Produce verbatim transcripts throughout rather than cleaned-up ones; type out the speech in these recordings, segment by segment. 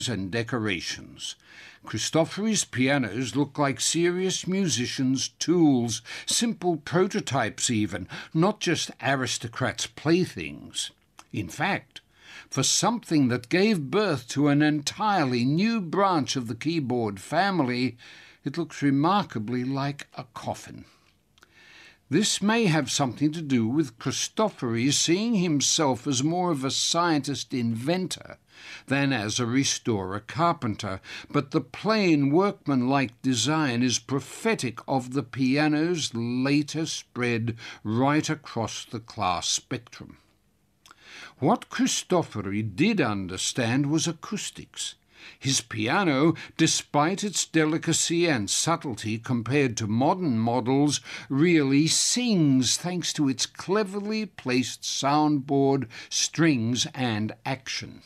and decorations. Cristofori's pianos look like serious musicians' tools, simple prototypes even, not just aristocrats' playthings. In fact, for something that gave birth to an entirely new branch of the keyboard family, it looks remarkably like a coffin. This may have something to do with Cristofori seeing himself as more of a scientist-inventor than as a restorer-carpenter, but the plain workmanlike design is prophetic of the piano's later spread right across the class spectrum. What Cristofori did understand was acoustics. His piano, despite its delicacy and subtlety compared to modern models, really sings thanks to its cleverly placed soundboard, strings and action.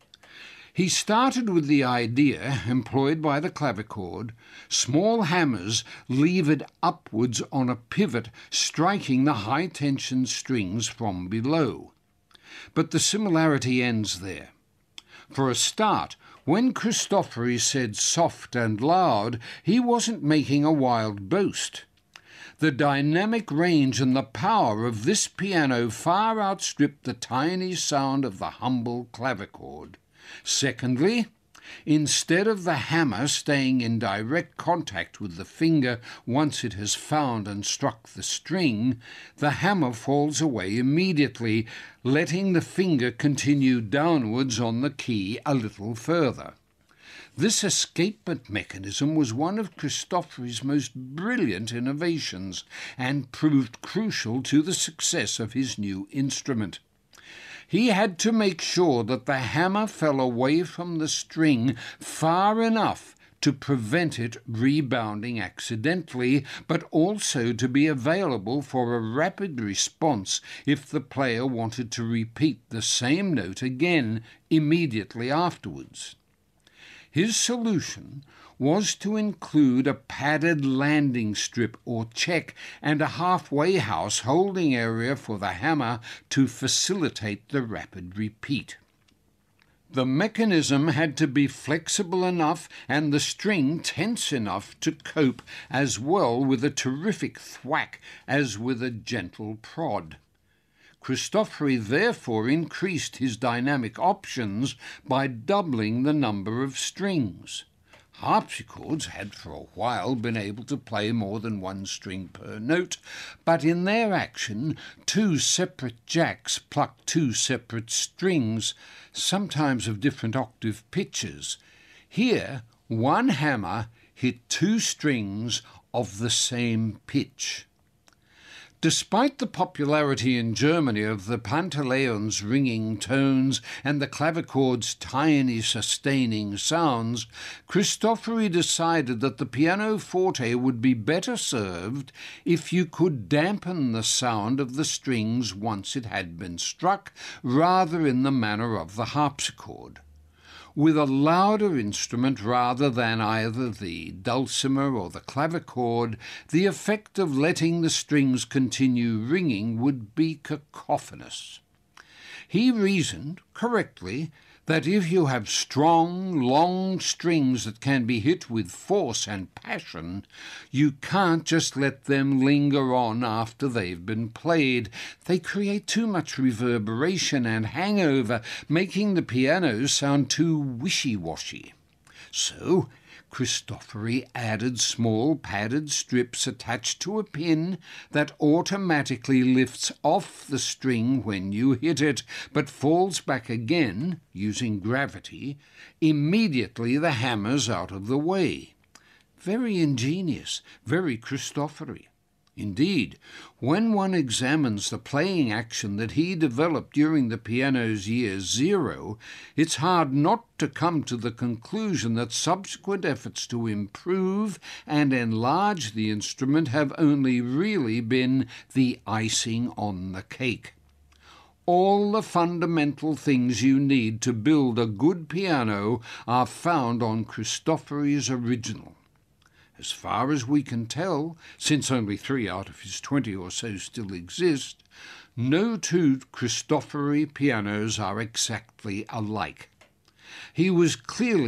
He started with the idea, employed by the clavichord, small hammers levered upwards on a pivot, striking the high-tension strings from below. But the similarity ends there. For a start, when Cristofori said soft and loud, he wasn't making a wild boast. The dynamic range and the power of this piano far outstripped the tiny sound of the humble clavichord. Secondly, instead of the hammer staying in direct contact with the finger once it has found and struck the string, the hammer falls away immediately, letting the finger continue downwards on the key a little further. This escapement mechanism was one of Cristofori's most brilliant innovations and proved crucial to the success of his new instrument. He had to make sure that the hammer fell away from the string far enough to prevent it rebounding accidentally, but also to be available for a rapid response if the player wanted to repeat the same note again immediately afterwards. His solution was to include a padded landing strip or check and a halfway house holding area for the hammer to facilitate the rapid repeat. The mechanism had to be flexible enough and the string tense enough to cope as well with a terrific thwack as with a gentle prod. Cristofori therefore increased his dynamic options by doubling the number of strings. Harpsichords had for a while been able to play more than one string per note, but in their action two separate jacks plucked two separate strings, sometimes of different octave pitches. Here, one hammer hit two strings of the same pitch. Despite the popularity in Germany of the Pantaleon's ringing tones and the clavichord's tiny sustaining sounds, Cristofori decided that the pianoforte would be better served if you could dampen the sound of the strings once it had been struck, rather in the manner of the harpsichord. With a louder instrument rather than either the dulcimer or the clavichord, the effect of letting the strings continue ringing would be cacophonous. He reasoned, correctly, that if you have strong, long strings that can be hit with force and passion, you can't just let them linger on after they've been played. They create too much reverberation and hangover, making the piano sound too wishy-washy. So Cristofori added small padded strips attached to a pin that automatically lifts off the string when you hit it, but falls back again, using gravity, immediately the hammer's out of the way. Very ingenious, very Cristofori. Indeed, when one examines the playing action that he developed during the piano's year zero, it's hard not to come to the conclusion that subsequent efforts to improve and enlarge the instrument have only really been the icing on the cake. All the fundamental things you need to build a good piano are found on Cristofori's original. As far as we can tell, since only three out of his twenty or so still exist, no two Cristofori pianos are exactly alike. He was clearly